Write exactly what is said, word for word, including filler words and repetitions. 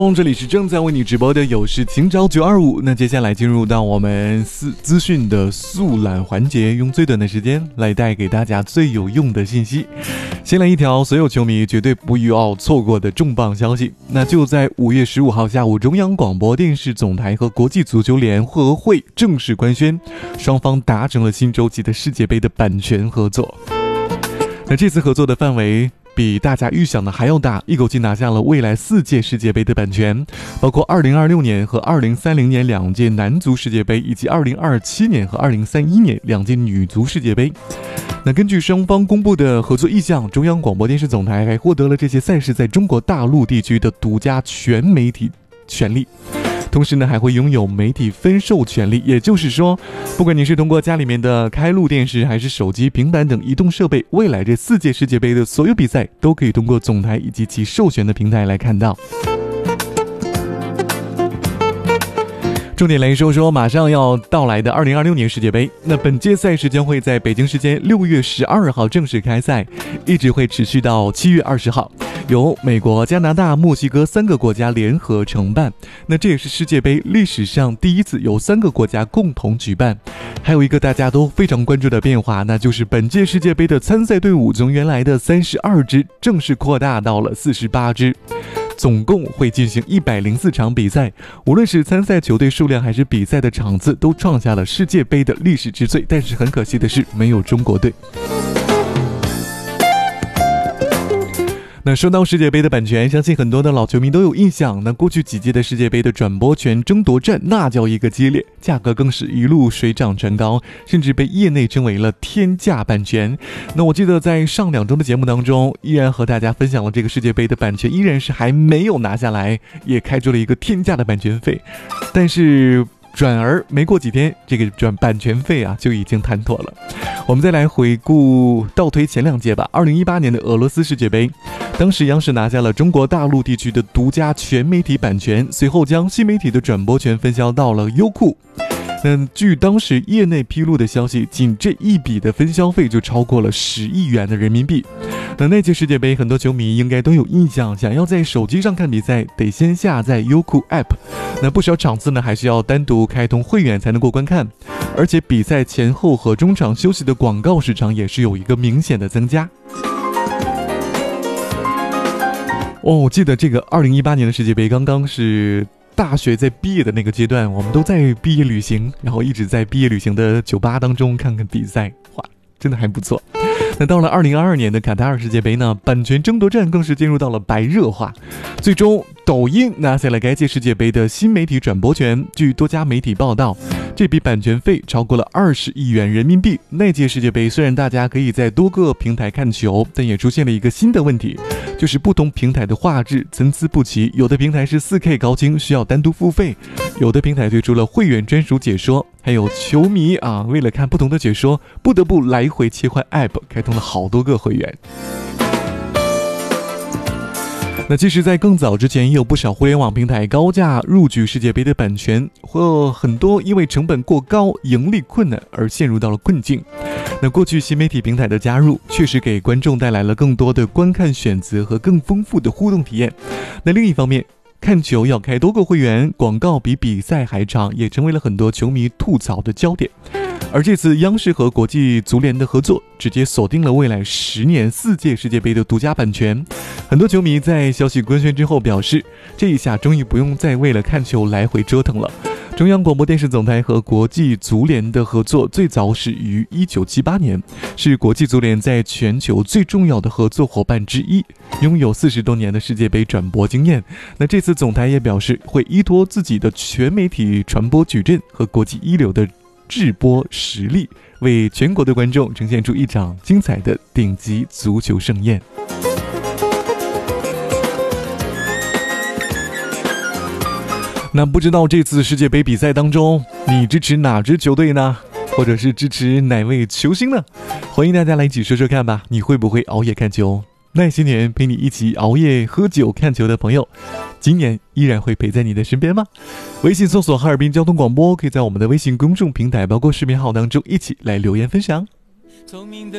这里是正在为你直播的有事情找九二五。那接下来进入到我们资资讯的速览环节，用最短的时间来带给大家最有用的信息。先来一条所有球迷绝对不要错过的重磅消息，那就在五月十五号下午，中央广播电视总台和国际足球联合会正式官宣，双方达成了新周期的世界杯的版权合作。那这次合作的范围比大家预想的还要大，一口气拿下了未来四届世界杯的版权，包括二零二六年和二零三零年两届男足世界杯，以及二零二七年和二零三一年两届女足世界杯。那根据双方公布的合作意向，中央广播电视总台还获得了这些赛事在中国大陆地区的独家全媒体权利。同时呢，还会拥有媒体分售权利，也就是说，不管你是通过家里面的开路电视，还是手机、平板等移动设备，未来这四届世界杯的所有比赛都可以通过总台以及其授权的平台来看到。重点来说说马上要到来的二零二六年世界杯。那本届赛事将会在北京时间六月十二号正式开赛，一直会持续到七月二十号，由美国、加拿大、墨西哥三个国家联合承办。那这也是世界杯历史上第一次由三个国家共同举办。还有一个大家都非常关注的变化，那就是本届世界杯的参赛队伍从原来的三十二支正式扩大到了四十八支。总共会进行一百零四场比赛，无论是参赛球队数量还是比赛的场次，都创下了世界杯的历史之最。但是很可惜的是，没有中国队。那说到世界杯的版权，相信很多的老球迷都有印象。那过去几届的世界杯的转播权争夺战，那叫一个激烈，价格更是一路水涨船高，甚至被业内称为了天价版权。那我记得在上两周的节目当中，依然和大家分享了这个世界杯的版权，依然是还没有拿下来，也开出了一个天价的版权费。但是转而没过几天，这个转版权费啊就已经谈妥了。我们再来回顾倒推前两届吧。二零一八年的俄罗斯世界杯，当时央视拿下了中国大陆地区的独家全媒体版权，随后将新媒体的转播权分销到了优酷。那据当时业内披露的消息，仅这一笔的分销费就超过了十亿元的人民币。那那届世界杯，很多球迷应该都有印象，想要在手机上看比赛，得先下载优酷 App。那不少场次呢，还是要单独开通会员才能够观看，而且比赛前后和中场休息的广告时长也是有一个明显的增加。哦，我记得这个二零一八年的世界杯刚刚是大学在毕业的那个阶段，我们都在毕业旅行，然后一直在毕业旅行的酒吧当中看看比赛，哇，真的还不错。那到了二零二二年的卡塔尔世界杯呢，版权争夺战更是进入到了白热化，最终抖音拿下了该届世界杯的新媒体转播权。据多家媒体报道，这笔版权费超过了二十亿元人民币。那届世界杯虽然大家可以在多个平台看球，但也出现了一个新的问题，就是不同平台的画质参差不齐，有的平台是 四 K 高清需要单独付费，有的平台推出了会员专属解说，还有球迷啊为了看不同的解说，不得不来回切换 App， 开通了好多个会员。那其实在更早之前，也有不少互联网平台高价入局世界杯的版权，或很多因为成本过高、盈利困难而陷入到了困境。那过去新媒体平台的加入，确实给观众带来了更多的观看选择和更丰富的互动体验。那另一方面，看球要开多个会员，广告比比赛还长，也成为了很多球迷吐槽的焦点。而这次央视和国际足联的合作，直接锁定了未来十年四届世界杯的独家版权。很多球迷在消息官宣之后表示，这一下终于不用再为了看球来回折腾了。中央广播电视总台和国际足联的合作最早始于一九七八年，是国际足联在全球最重要的合作伙伴之一，拥有四十多年的世界杯转播经验。那这次总台也表示，会依托自己的全媒体传播矩阵和国际一流的制播实力，为全国的观众呈现出一场精彩的顶级足球盛宴。那不知道这次世界杯比赛当中，你支持哪支球队呢？或者是支持哪位球星呢？欢迎大家来一起说说看吧，你会不会熬夜看球？那些年陪你一起熬夜喝酒看球的朋友，今年依然会陪在你的身边吗？微信搜索哈尔滨交通广播，可以在我们的微信公众平台包括视频号当中一起来留言分享。聪明的